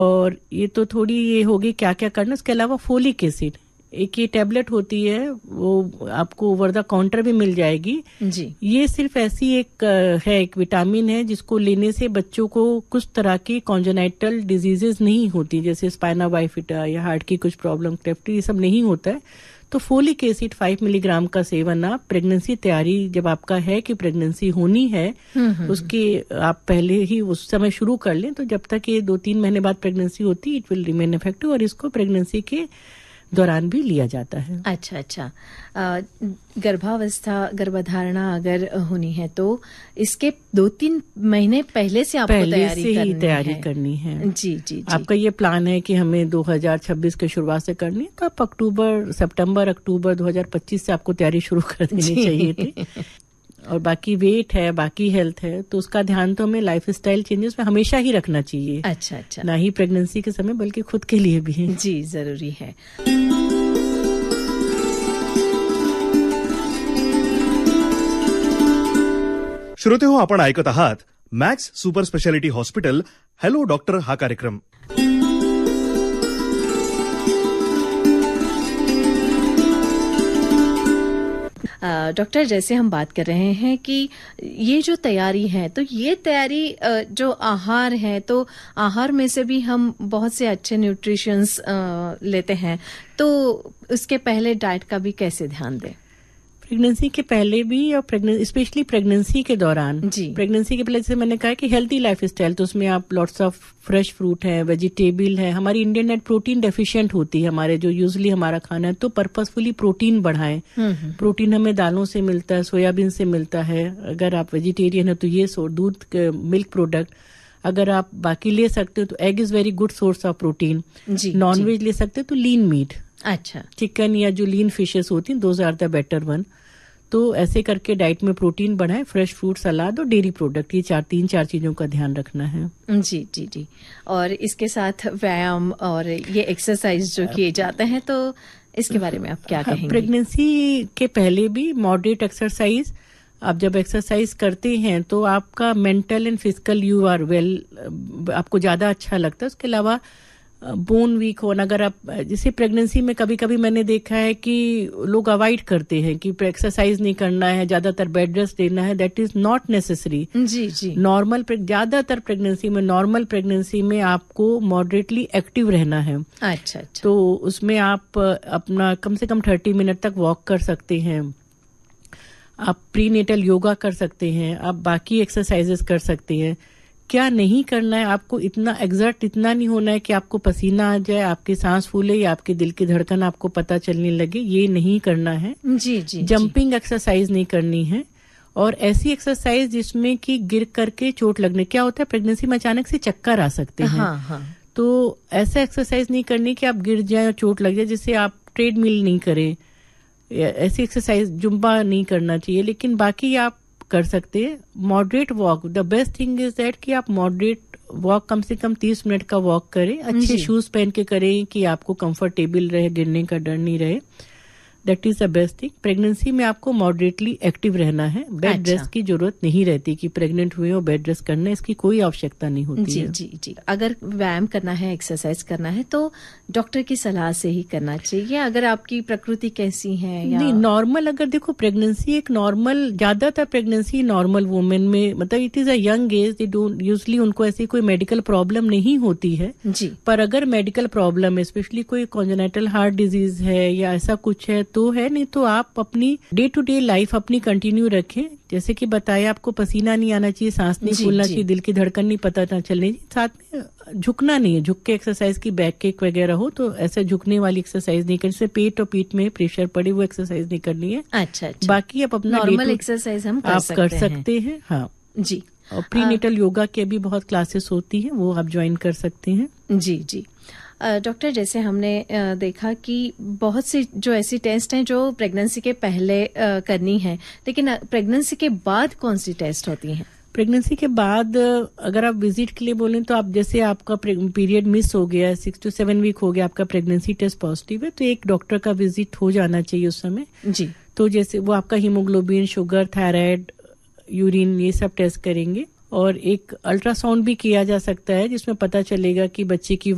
और ये तो थोड़ी ये होगी क्या क्या करना। उसके अलावा फोलिक एसिड एक ये टैबलेट होती है, वो आपको ओवर द काउंटर भी मिल जाएगी जी। ये सिर्फ ऐसी एक विटामिन है जिसको लेने से बच्चों को कुछ तरह की कॉन्जेनाइटल डिजीजेस नहीं होती, जैसे स्पाइना बाइफिटा या हार्ट की कुछ प्रॉब्लम, क्लेफ्टी, ये सब नहीं होता है। तो फोलिक एसिड 5 मिलीग्राम का सेवन आप प्रेगनेंसी तैयारी जब आपका है कि प्रेगनेंसी होनी है उसके आप पहले ही उस समय शुरू कर लें, तो जब तक ये 2-3 महीने बाद प्रेगनेंसी होती है इट विल रिमेन इफेक्टिव, और इसको प्रेगनेंसी के दौरान भी लिया जाता है। अच्छा। गर्भधारणा अगर होनी है तो इसके 2-3 महीने पहले से आपको तैयारी करनी है। जी। आपका ये प्लान है कि हमें 2026 के शुरुआत से करनी है, तो आप सितंबर अक्टूबर 2025 से आपको तैयारी शुरू कर देनी चाहिए थी। और बाकी वेट है, बाकी हेल्थ है, तो उसका ध्यान तो हमें लाइफस्टाइल चेंजेस में हमेशा ही रखना चाहिए। अच्छा। ना ही प्रेगनेंसी के समय बल्कि खुद के लिए भी। जी, जरूरी है। श्रोते हो, आपण ऐकत आहात max super speciality hospital hello doctor हा कार्यक्रम। डॉक्टर, जैसे हम बात कर रहे हैं कि ये जो तैयारी है, तो ये तैयारी जो आहार है, तो आहार में से भी हम बहुत से अच्छे न्यूट्रिशंस लेते हैं, तो उसके पहले डाइट का भी कैसे ध्यान दें? प्रेगनेंसी के पहले भी और स्पेशली प्रेगनेंसी के दौरान। जी। प्रेगनेंसी के पहले जैसे मैंने कहा कि हेल्थी लाइफस्टाइल, तो उसमें आप लॉट्स ऑफ फ्रेश फ्रूट है, वेजिटेबल है। हमारी इंडियन डाइट प्रोटीन डेफिशिएंट होती है, हमारे जो यूजुअली हमारा खाना है, तो पर्पसफुली प्रोटीन बढ़ाएं। प्रोटीन हमें दालों से मिलता है, सोयाबीन से मिलता है। अगर आप वेजिटेरियन है तो ये दूध, मिल्क प्रोडक्ट। अगर आप बाकी ले सकते हो तो egg is very good source of protein. Non veg ले सकते हो तो लीन मीट, अच्छा, चिकन या जो लीन फिशेस होती हैं, those are the better one. तो ऐसे करके डाइट में प्रोटीन बढ़ाएं, फ्रेश फ्रूट, सलाद और डेयरी प्रोडक्ट, ये 3 चीजों का ध्यान रखना है। जी। और इसके साथ व्यायाम और ये एक्सरसाइज जो किए जाते हैं, तो इसके बारे में आप क्या कहेंगे? प्रेगनेंसी के पहले भी मॉडरेट एक्सरसाइज, आप जब एक्सरसाइज करते हैं तो आपका mental and physical you are well, आपको ज्यादा अच्छा लगता है। उसके अलावा बोन वीक होना, अगर आप जैसे प्रेगनेंसी में कभी कभी मैंने देखा है कि लोग अवॉइड करते हैं कि एक्सरसाइज नहीं करना है, ज्यादातर बेड रेस्ट देना है, दैट इज नॉट नेसेसरी। जी। ज्यादातर नॉर्मल प्रेगनेंसी में आपको मॉडरेटली एक्टिव रहना है। अच्छा। तो उसमें आप अपना कम से कम 30 मिनट तक वॉक कर सकते हैं, आप प्रीनेटल योगा कर सकते हैं, आप बाकी एक्सरसाइजेस कर सकते हैं। क्या नहीं करना है, आपको इतना एग्जर्ट इतना नहीं होना है कि आपको पसीना आ जाए, आपकी सांस फूले या आपके दिल की धड़कन आपको पता चलने लगे, ये नहीं करना है। जी। जंपिंग एक्सरसाइज नहीं करनी है, और ऐसी एक्सरसाइज जिसमें कि गिर करके चोट लगने, क्या होता है प्रेगनेंसी में अचानक से चक्कर आ सकते हैं। हाँ। तो ऐसा एक्सरसाइज नहीं करनी कि आप गिर जाए और चोट लग जाए, जिससे आप ट्रेडमिल नहीं करें, ऐसी एक्सरसाइज जुम्बा नहीं करना चाहिए। लेकिन बाकी आप कर सकते हैं। Moderate walk, the best thing is that कि आप मॉडरेट वॉक कम से कम 30 मिनट का वॉक करें, अच्छे शूज पहन के करें कि आपको कंफर्टेबल रहे, गिरने का डर नहीं रहे। That is the best thing. Pregnancy में आपको मॉडरेटली एक्टिव रहना है, बेड रेस्ट की जरूरत नहीं रहती कि प्रेग्नेंट हुए और बेड रेस्ट करना है, इसकी कोई आवश्यकता नहीं होती है। जी। अगर व्यायाम करना है, एक्सरसाइज करना है, तो डॉक्टर की सलाह से ही करना चाहिए, अगर आपकी प्रकृति कैसी है या नहीं। नॉर्मल, अगर देखो प्रेगनेंसी एक नॉर्मल, ज्यादातर प्रेगनेंसी नॉर्मल वुमेन में, मतलब it is a young age, they don't usually, उनको ऐसी कोई मेडिकल प्रॉब्लम नहीं होती है। जी। पर अगर मेडिकल प्रॉब्लम है, स्पेशली कोई कॉन्जेनाइटल हार्ट डिजीज है या ऐसा कुछ है तो है, नहीं तो आप अपनी डे टू डे लाइफ अपनी कंटिन्यू रखें। जैसे कि बताया, आपको पसीना नहीं आना चाहिए, सांस नहीं फूलना चाहिए, दिल की धड़कन नहीं पता चलनी चाहिए, साथ में झुकना नहीं है, झुक के एक्सरसाइज की बैक किक वगैरह हो तो ऐसे झुकने वाली एक्सरसाइज नहीं करनी, जिससे पेट और पीठ में प्रेशर पड़े, वो एक्सरसाइज नहीं करनी है। अच्छा। बाकी आप अपना नॉर्मल एक्सरसाइज हम कर सकते हैं। हाँ जी। और प्रीनेटल योगा के भी बहुत क्लासेस होती है, वो आप ज्वाइन कर सकते हैं। जी। डॉक्टर, जैसे हमने देखा कि बहुत सी जो ऐसी टेस्ट हैं जो प्रेगनेंसी के पहले करनी है, लेकिन प्रेगनेंसी के बाद कौन सी टेस्ट होती हैं? प्रेगनेंसी के बाद अगर आप विजिट के लिए बोलें तो आप, जैसे आपका पीरियड मिस हो गया, 6 to 7 वीक हो गया, आपका प्रेगनेंसी टेस्ट पॉजिटिव है, तो एक डॉक्टर का विजिट हो जाना चाहिए उस समय। जी। तो जैसे वो आपका हीमोग्लोबिन, शुगर, थायराइड, यूरिन, ये सब टेस्ट करेंगे, और एक अल्ट्रासाउंड भी किया जा सकता है जिसमें पता चलेगा कि बच्चे की